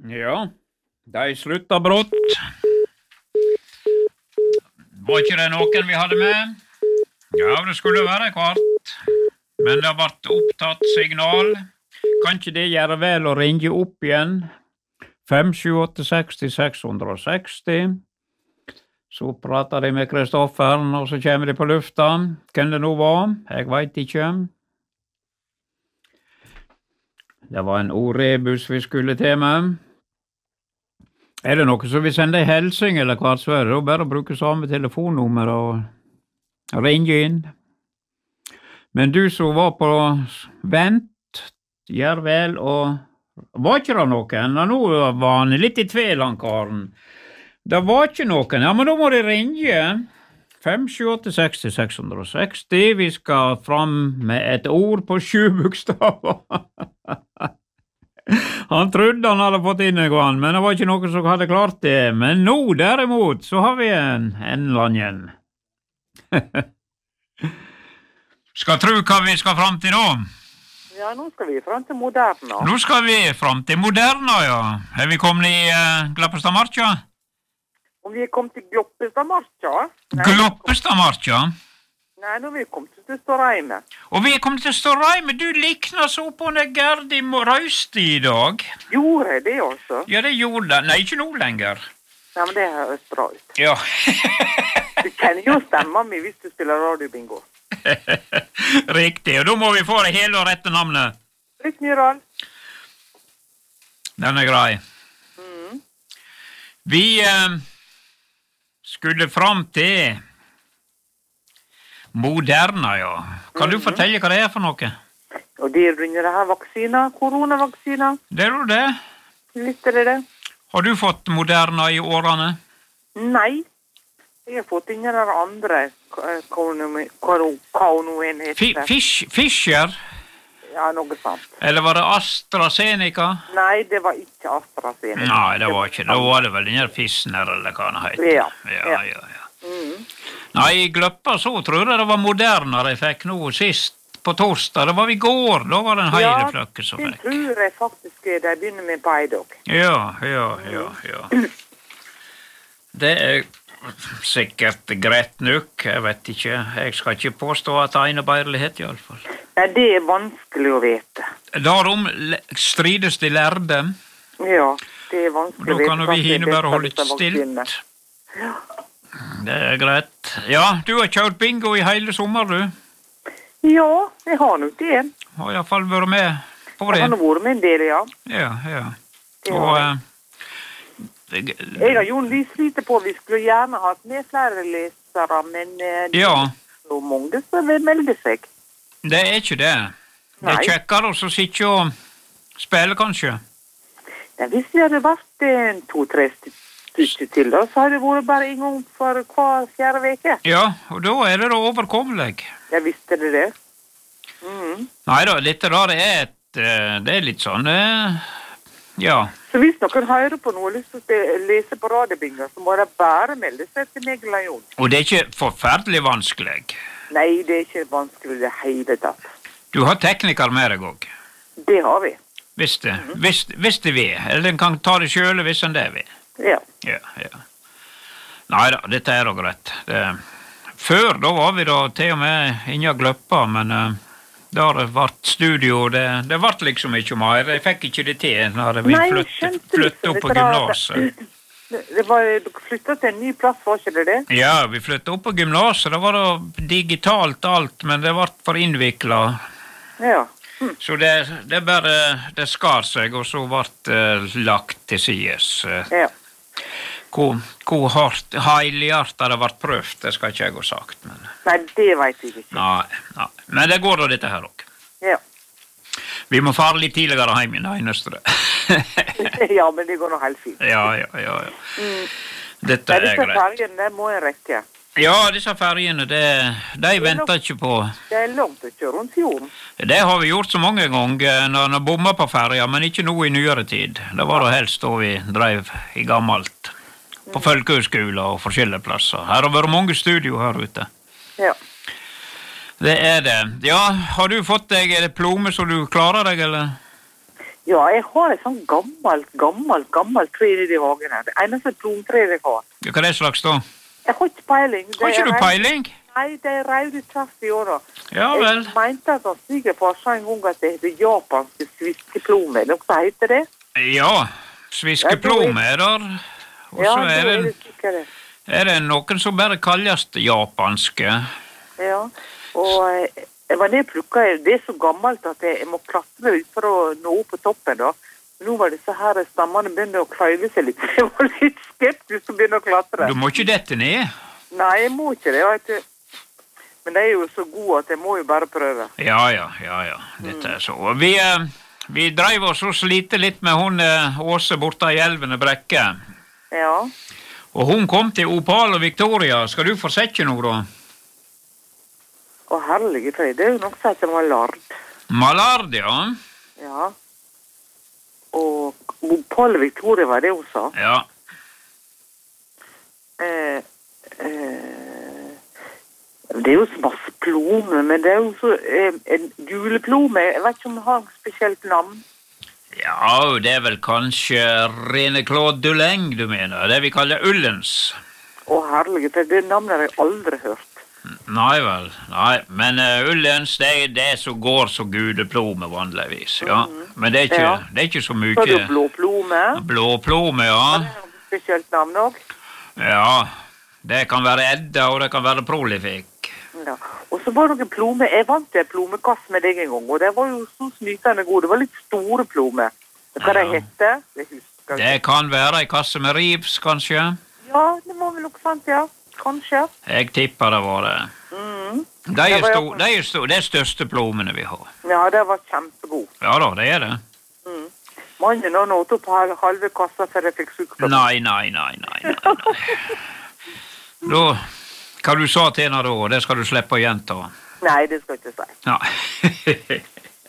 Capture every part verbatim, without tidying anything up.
Ja, de slutta brått. Var ikke det noen vi hadde med? Ja, det skulle være kvart. Men det har vært opptatt signal. Kan ikke det gjøre vel å ringe opp igjen? fem sju åtte seks seks seks null. Så prater de med Kristoffer, og så kommer de på lufta. Hvem det nå var? Jeg vet ikke. Det var en O-rebus vi skulle til med. Er det noe som vil sende en helsing eller hvert så er det bare å bruke samme telefonnummer og ringe inn. Men du som var på vent, gjør vel, og var ikke det noen? Nå var han litt i tvil, han karen. Det var ikke noen. Ja, men da må de ringe. fem sju åtte seks seks seks null. Vi skal fram med et ord på sju bokstaver. Han trodde han hadde fått inn en gang, men det var ikke noen som hadde klart det. Men nå, derimot, så har vi en, en langen. Skal tro hva vi skal fram til nå? Ja, nå skal vi fram til Moderna. Nå skal vi fram til Moderna, ja. Har vi kommet i uh, Gloppestadmarka? Om vi er kommet til Gloppestadmarka? Gloppestadmarka? Nei, nå er vi kommet til Stårheime. Og vi er kommet til Stårheime. Du likner så på når Gerdi Rausti i dag. Gjorde jeg det også? Ja, det gjorde det. Nei, ikke nå lenger. Nei, men det høres bra ut. Ja. Du kjenner jo stemmen min hvis du spiller radiobingo. Riktig, og da må vi få det hele og rette navnet. Rick Nyral. Den er grei. Mm. Vi eh, skulle fram til Moderna, ja. Kan du fortelle hva det er for noe? Og det er under det her vaksina, koronavaksina. Det er jo det. Visste dere det? Har du fått Moderna i årene? Nei. Jeg har fått inn den andre, hva nå en heter. Fish, Fischer? Ja, noe sant. Eller var det AstraZeneca? Nei, det var ikke AstraZeneca. Nei, det var ikke. Da var det vel den her Fissner, eller hva den heter. Ja, ja, ja. ja. Mm. Nei, i Gløppa så tror jeg det var Moderna de fikk nå sist på torsdag. Det var i går, da var det en hele fløkke som fikk. Ja, det tror jeg faktisk de begynner med på i dag. Ja, ja, ja, ja. Det er sikkert greit nok, jeg vet ikke. Jeg skal ikke påstå at det er en bærlighet i alle fall. Nei, det er vanskelig å vite. Darom strides de lærde. Ja, det er vanskelig å vite. Da kan vi hine bare holde litt stilt. Ja. Det er greit. Ja, du har kjørt bingo i hele sommer, du. Ja, jeg har nok det. Har i hvert fall vært med på det. Jeg har nok vært med en del, ja. Ja, ja. Det Og... har jeg. Jeg har jo lyst lite på, vi skulle gjerne hatt med flere lesere, men det ja. er så mange som vil melde seg. Det er ikke det. Det er kjekkere å sitte og spille, kanskje. Ja, hvis vi hadde vært en to-tre stykker til, da, så hadde det vært bare en gang for hver fjerde veke. Ja, og da er det da overkommelig. Jeg visste det det. Mm. Neida, dette da, det er et, det er litt sånn, ja. Så hvis noen hører på noe og lyst til å lese på radiobingo, så må det bare melde seg til meg eller Jon. Og det er ikke forferdelig vanskelig? Nei, det er ikke vanskelig det hele tatt. Du har tekniker med deg også? Det har vi. Hvis det, mm-hmm. hvis, hvis det vil, eller den kan ta det selv hvis den det vil. Ja. Ja, ja. Neida, dette er da greit. Det, før da var vi da til og med inne og gløppa, men uh, da har det vært studio, det, det ble liksom ikke mer. Jeg fikk ikke det til når vi Nei, flyttet, flyttet opp på gymnaset. Det, det var, dere flyttet til en ny plass, var ikke det det? Ja, vi flyttet opp på gymnaset. Det var da digitalt alt, men det ble for innviklet. Ja. Hm. Så det, det bare, det skar seg, og så ble det uh, lagt til sides. Ja. Hvor, hvor hardt, heilighardt det har vært prøvd, det skal ikke jeg ha sagt. Men... Nei, det vet jeg ikke. Nei, nei. Men det går da dette her også. Ja. Vi må fare litt tidligere hjem i det eneste det. Ja, men det går nå helt fint. Ja, ja, ja. ja. Mm. Dette Nei, er greit. Disse fergene, det må jeg rekke. Ja, disse fergene, det, de venter ikke på... Det er langt å kjøre rundt fjorden. Det har vi gjort så mange ganger når vi bommer på ferja, men ikke nå i nyere tid. Det var da helst da vi drev i gammelt. På folkehøyskoler og forskjellige plasser. Her har vært mange studio her ute. Ja. Det er det. Ja, har du fått deg diplome så du klarer deg, eller? Ja, jeg har et sånn gammelt, gammelt, gammelt tre i hagen her. Det eneste plomtreet jeg har. Ja, hva er det slags da? Jeg har ikke peiling. Har ikke du peiling? Nei, det er raude tvers i året. Ja vel. Jeg mente at han svigerfar sa en gang at det heter japanske sviskeplomer. Er det noe som heter det? Ja, sviskeplomer er der. Og Ja, så da er er det det, sikkert det. er det noen som bare kalles japanske. Ja, og eh, jeg var nede og plukket. Det er så gammelt at jeg, jeg må klatre ut for å nå opp på toppen da. Nå var disse her stammene begynte å kløyve seg litt. Jeg var litt skeptisk til å begynne å klatre. Du må ikke dette ned. Nei, jeg må ikke det. Vet du. Men det er jo så god at jeg må jo bare prøve. Ja, ja, ja, ja. Dette er så. Vi, eh, vi drev oss og slite litt med hun eh, Åse borte i Elvene Brekke. Ja. Og hun kom til Opal og Victoria. Skal du få sette noe da? Å, herlige fred. Det er jo noe som heter malard. Malard, ja. Ja. Og Paul Victoria var det hun sa. Ja. Eh, eh, det er jo så masse plomer, men det er jo så eh, en juleplome. Jeg vet ikke om det har et spesielt navn. Ja, det er vel kanskje Rene Claude Duleng du mener. Det vi kaller ullens. Å, herlige fred. Det navnet har jeg aldri hørt. Nei vel, nei, men uh, ullens, det er det som går så gudeplome vanligvis, ja. Mm. Men det er, ikke, Ja. det er ikke så mye... Så er det jo blåplome. Blåplome, ja. Det er et spesielt navn også. Ja, det kan være edda, og det kan være prolifikk. Ja. Og så var det noen plomer. Jeg vant til en plomekasse med deg en gang, og det var jo så snytende god. Det var litt store plomer. Hva Ja. det hette? Det husker jeg Det ikke. kan være en kasse med rivs, kanskje. Ja, det må vel nok sant, ja. Kanskje. Jeg tipper det var det. Mm. De er, Det var sto, jo- de er, sto, det er største plomene vi har. Ja, det var kjempegod. Ja da, det er det. Mm. Mannen nå nåt opp hal- halve kassa før jeg fikk sukkerstoff. Nei, nei, nei, nei, nei, nei. Da, hva du sa til henne da, det skal du slippe å gjenta. Nei, det skal jeg ikke si. Nei.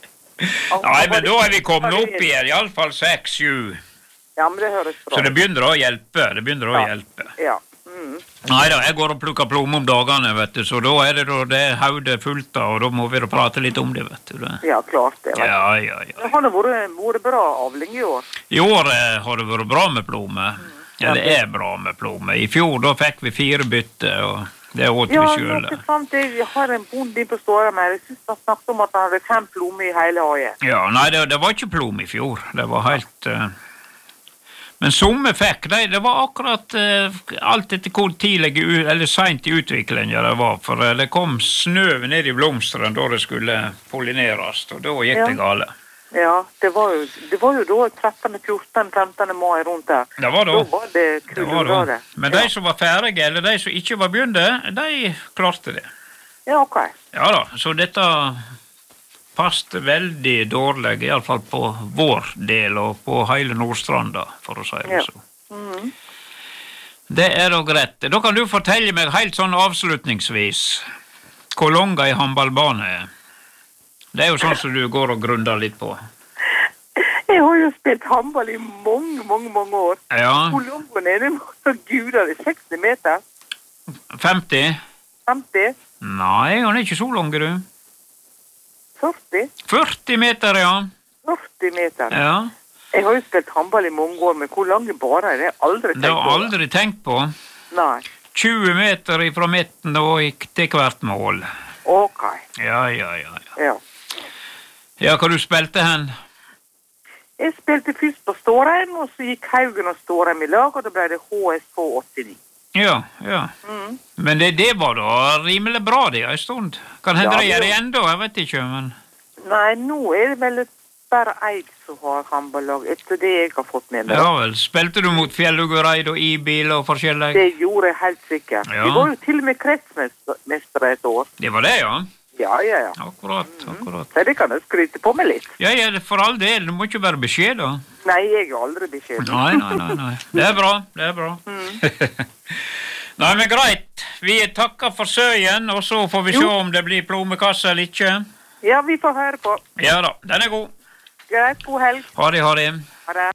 Nei, men da er vi kommet opp igjen, i alle fall seks, sju. Ja, men det høres bra. Så det begynner å hjelpe, det begynner å Ja. hjelpe. Ja. Mm. Nei da, jeg går og plukker plomme om dagene, vet du, så da er det da det haudet fullt av, og da må vi da prate litt om det, vet du. Det. Ja, klart det. vet du. Ja, ja, ja. Det har det vært, vært bra avling i år. I år eh, har det vært bra med plomme. Ja, det er bra med plomme. I fjor da fikk vi fire bytte, og det åt Ja, vi selv. noe sant. Jeg har en bonde på Ståra med. Jeg synes han snakket om at han hadde fem plomer i hele hagen. Ja, nei, det, det var ikke plomme i fjor. Det var helt... eh, Men somme fikk de, det var akkurat uh, alt etter hvor tidlig u- eller sent i utviklingen det var, for uh, det kom snø ned i blomsteren da det skulle pollineres, og da gikk Ja. det gale. Ja, det var jo, det var jo da trettende, fjortende, femtende mai rundt der. Det var da. Da var det Det var da. kuldegrader. Men de som var ferdige, eller de som ikke var begynte, de klarte det. Ja, ok. Ja da, så dette passte veldig dårlig, i alle fall på vår del og på hele Nordstranda, for å si det Ja. så. Mhm. Det er da greit. Da kan du fortelle meg helt sånn avslutningsvis hvor lang ei håndballbane er. Det er jo sånn som du går og grunder litt på. Jeg har jo spilt håndball i mange, mange, mange år. Ja, Hvor lang går ned? Så guder, det er seksti meter. femti? femti? Nei, han er ikke så lang, du. førti? førti meter, ja. førti meter. Ja, Jeg har jo spilt håndball i mange år, men hvor lang bare er det? Jeg har aldri tenkt det har på jeg aldri tenkt på. Nei. tjue meter fra midten og gikk til hvert mål. Ok. Ja, ja, ja. Ja, Ja. ja hva du spilte hen? Jeg spilte først på Stårheim, og så gikk Haugen og Stårheim i lag, og da ble det H S K åttini. Ja, ja. Mm. Men det, det var da rimelig bra det en stund. Kan hende Ja, det gjør det- det enda, jeg vet ikke, men... Nei, nå er det vel bare jeg som har håndballag, etter det jeg har fått med meg. Ja vel, spilte du mot Fjelluggereid og I-bil og forskjellig? Det gjorde jeg helt sikkert. Ja. Vi var jo til og med kretsmestere et år. Det var det, ja. Ja, ja, ja. Akkurat, akkurat. Så det kan jeg skryte på meg litt. Ja, ja, det- for all del, du må ikke være beskjed da. Nei, jeg er aldri beskjeden. Nei, nei, nei, nei. Det er bra, det er bra. Nei, men greit. Vi takker for søyen, og så får vi se om det blir plomekasse eller ikke. Ja, vi får høre på. Ja da, den er god. Greit, god helg. Ha det, ha det. Ha det.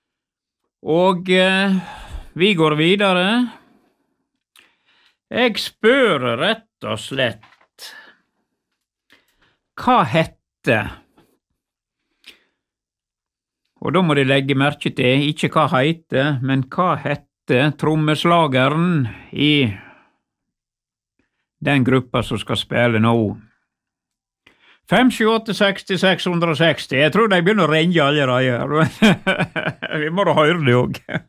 Og eh, vi går videre. Jeg spør rett og slett, hva hette Og da må de legge merke til, ikke hva heter, men hva heter trommeslageren i den gruppa som skal spille nå. fem sju åtte seks seks seksti, jeg tror de begynner å ringe allerede. Vi må da høre det også.